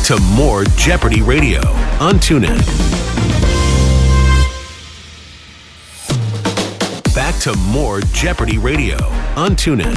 to more Jeopardy Radio on TuneIn. Back to more Jeopardy Radio on TuneIn.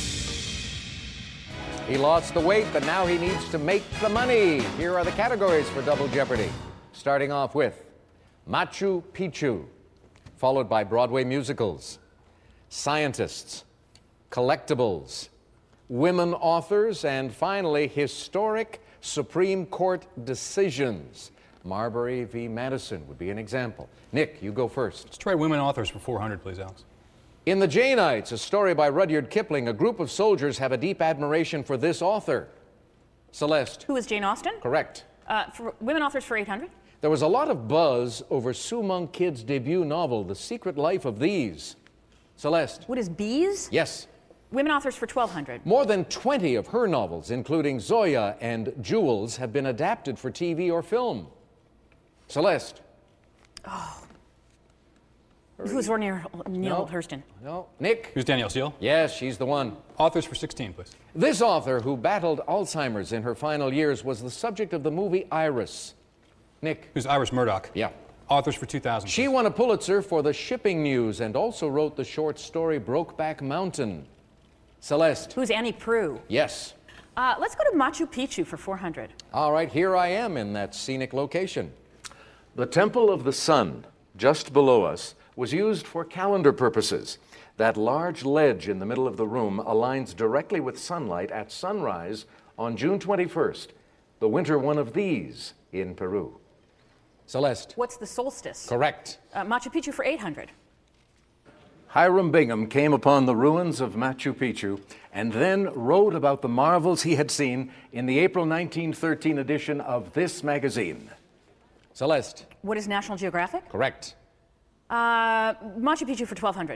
He lost the weight, but now he needs to make the money. Here are the categories for Double Jeopardy. Starting off with Machu Picchu, followed by Broadway musicals, scientists, collectibles, women authors, and finally, historic Supreme Court decisions. Marbury v. Madison would be an example. Nick, you go first. Let's try women authors for 400, please, Alex. In The Jainites, a story by Rudyard Kipling, a group of soldiers have a deep admiration for this author. Celeste. Who is Jane Austen? Correct. For women authors for 800? There was a lot of buzz over Sue Monk Kidd's debut novel, The Secret Life of These. Celeste. What is Bees? Yes. Women authors for 1200. More than 20 of her novels, including Zoya and Jules, have been adapted for TV or film. Celeste. Oh. Who's Neil Hurston? No. Nick? Who's Danielle Steele? Yes, she's the one. Authors for 16, please. This author, who battled Alzheimer's in her final years, was the subject of the movie Iris. Nick? Who's Iris Murdoch? Yeah. Authors for 2000. She won a Pulitzer for The Shipping News and also wrote the short story Brokeback Mountain. Celeste? Who's Annie Proulx? Yes. Let's go to Machu Picchu for 400. All right, here I am in that scenic location. The Temple of the Sun, just below us, was used for calendar purposes. That large ledge in the middle of the room aligns directly with sunlight at sunrise on June 21st, the winter one of these in Peru. Celeste. What's the solstice? Correct. Machu Picchu for 800. Hiram Bingham came upon the ruins of Machu Picchu and then wrote about the marvels he had seen in the April 1913 edition of this magazine. Celeste. What is National Geographic? Correct. Machu Picchu for 1200.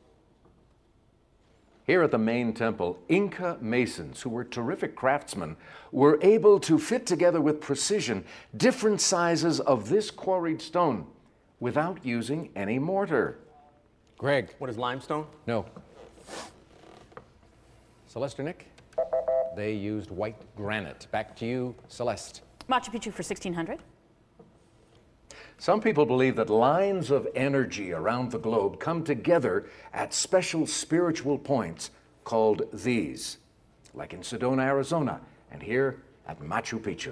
Here at the main temple, Inca masons, who were terrific craftsmen, were able to fit together with precision different sizes of this quarried stone without using any mortar. Greg. What is limestone? No. Celeste or Nick? They used white granite. Back to you, Celeste. Machu Picchu for 1600. Some people believe that lines of energy around the globe come together at special spiritual points called these, like in Sedona, Arizona, and here at Machu Picchu.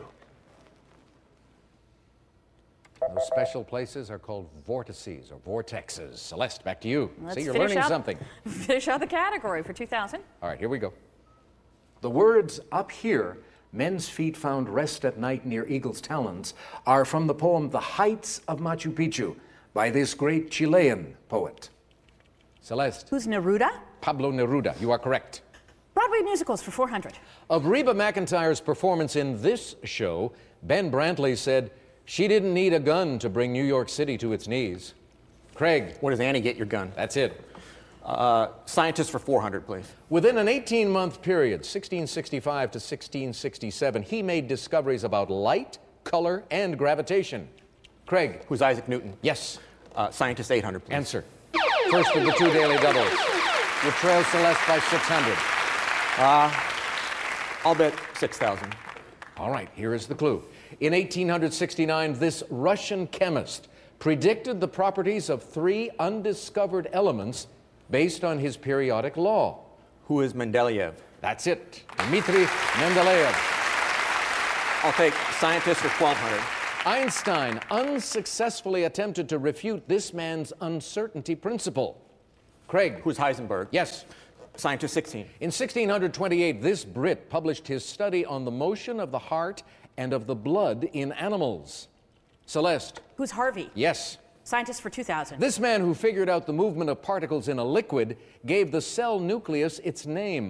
Those special places are called vortices or vortexes. Celeste, back to you. Let's see, you're learning something. Finish out the category for 2000. All right, here we go. The words "up here, men's feet found rest at night near eagle's talons" are from the poem The Heights of Machu Picchu by this great Chilean poet. Celeste. Who's Neruda? Pablo Neruda. You are correct. Broadway musicals for 400. Of Reba McEntire's performance in this show, Ben Brantley said, "She didn't need a gun to bring New York City to its knees." Craig. Where does Annie get your gun? That's it. Scientists for 400, please. Within an 18-month period, 1665 to 1667, he made discoveries about light, color, and gravitation. Craig. Who's Isaac Newton? Yes. Scientist 800, please. Answer. First of the two daily doubles. You trail Celeste by 600. I'll bet 6,000. All right, here is the clue. In 1869, this Russian chemist predicted the properties of 3 undiscovered elements based on his periodic law. Who is Mendeleev? That's it. Dmitri Mendeleev. I'll take scientist for 1,200. Einstein unsuccessfully attempted to refute this man's uncertainty principle. Craig. Who's Heisenberg? Yes. Scientist 16. In 1628, this Brit published his study on the motion of the heart and of the blood in animals. Celeste. Who's Harvey? Yes. Scientist for 2000. This man who figured out the movement of particles in a liquid gave the cell nucleus its name.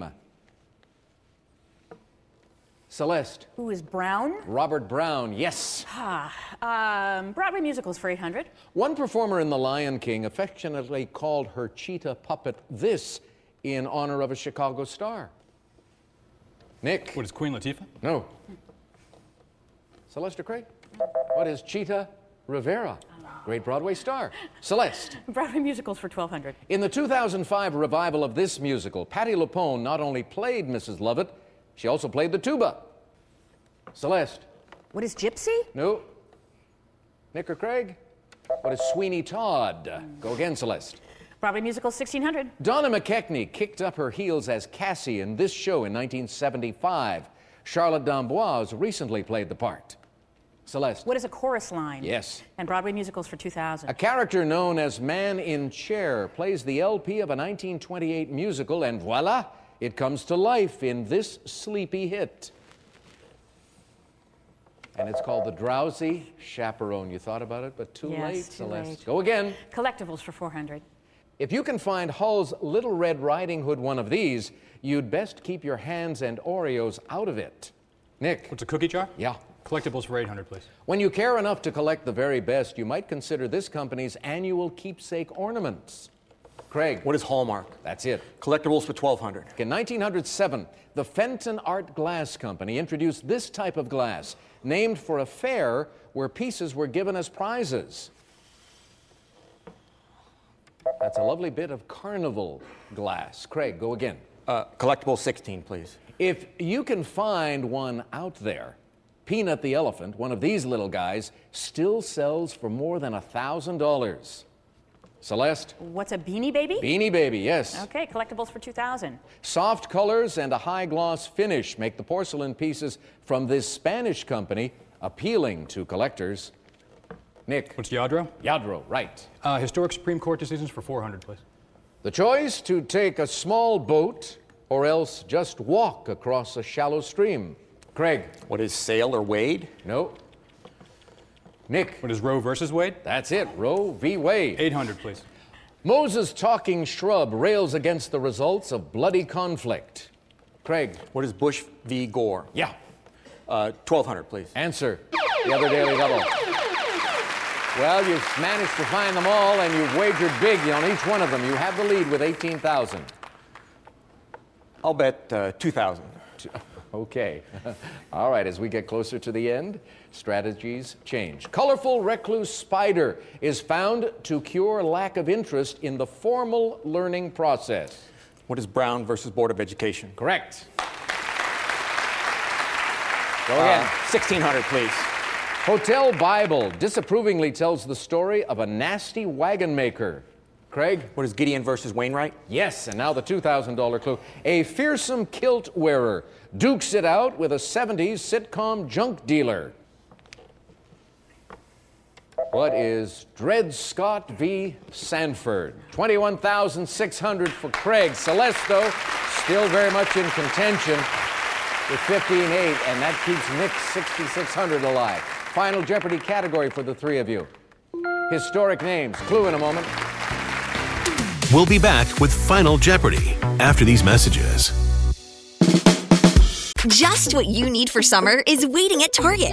Celeste. Who is Brown? Robert Brown, yes. Broadway musicals for 800. One performer in The Lion King affectionately called her cheetah puppet this in honor of a Chicago star. Nick. What is Queen Latifah? No. Celeste or Craig? What is Cheetah Rivera? Great Broadway star. Celeste. Broadway musicals for 1200. In the 2005 revival of this musical, Patti LuPone not only played Mrs. Lovett, she also played the tuba. Celeste. What is Gypsy? No. Nick or Craig? What is Sweeney Todd? Go again, Celeste. Broadway musical, 1600. Donna McKechnie kicked up her heels as Cassie in this show in 1975. Charlotte D'Amboise recently played the part. Celeste. What is a chorus line? Yes. And Broadway musicals for 2000. A character known as Man in Chair plays the LP of a 1928 musical, and voila, it comes to life in this sleepy hit. And it's called The Drowsy Chaperone. You thought about it, but too Yes, late, too Celeste. late. Go again. Collectibles for 400. If you can find Hull's Little Red Riding Hood one of these, you'd best keep your hands and Oreos out of it. Nick. What's a cookie jar? Yeah. Collectibles for 800, please. When you care enough to collect the very best, you might consider this company's annual keepsake ornaments. Craig. What is Hallmark? That's it. Collectibles for 1200. In 1907, the Fenton Art Glass Company introduced this type of glass, named for a fair where pieces were given as prizes. That's a lovely bit of carnival glass. Craig, go again. Collectible 16, please. If you can find one out there, Peanut the Elephant, one of these little guys, still sells for more than $1,000. Celeste? What's a Beanie Baby? Beanie Baby, yes. Okay, collectibles for 2000. Soft colors and a high gloss finish make the porcelain pieces from this Spanish company appealing to collectors. Nick? What's Yadro? Yadro, right. Historic Supreme Court decisions for 400, please. The choice to take a small boat or else just walk across a shallow stream. Craig? What is Sail or Wade? No. Nick? What is Roe versus Wade? That's it, Roe v. Wade. 800, please. Moses' talking shrub rails against the results of bloody conflict. Craig? What is Bush v. Gore? Yeah. 1200, please. Answer. The other Daily Double. Well, you've managed to find them all, and you've wagered big on each one of them. You have the lead with 18,000. I'll bet 2000. Okay. All right, as we get closer to the end, strategies change. Colorful recluse spider is found to cure lack of interest in the formal learning process. What is Brown versus Board of Education? Correct. Go again. 1600, please. Hotel Bible disapprovingly tells the story of a nasty wagon maker. Craig? What is Gideon versus Wainwright? Yes, and now the $2,000 clue. A fearsome kilt wearer dukes it out with a 70s sitcom junk dealer. What is Dred Scott v. Sanford? 21,600 for Craig. Celesto still very much in contention with 15.8, and that keeps Nick 6,600 alive. Final Jeopardy category for the three of you. Historic names. Clue in a moment. We'll be back with Final Jeopardy after these messages. Just what you need for summer is waiting at Target.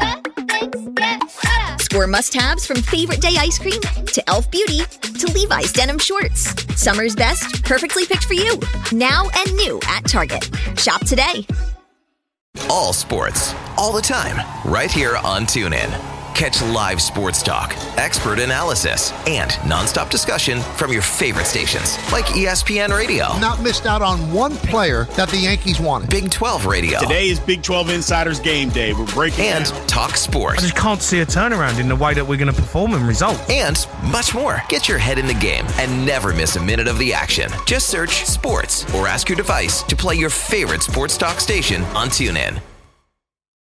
Score must-haves from Favorite Day ice cream to Elf Beauty to Levi's denim shorts. Summer's best, perfectly picked for you. Now and new at Target. Shop today. All sports, all the time, right here on TuneIn. Catch live sports talk, expert analysis, and nonstop discussion from your favorite stations, like ESPN Radio. Not missed out on one player that the Yankees wanted. Big 12 Radio. Today is Big 12 Insiders Game Day. We're breaking and down. Talk Sports. I just can't see a turnaround in the way that we're going to perform and result. And much more. Get your head in the game and never miss a minute of the action. Just search sports or ask your device to play your favorite sports talk station on TuneIn.